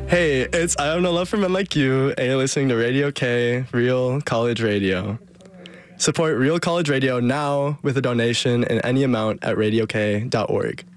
Hey, it's I Have No Love for Men Like You, and you're listening to Radio K, Real College Radio. Support Real College Radio now with a donation in any amount at radiok.org.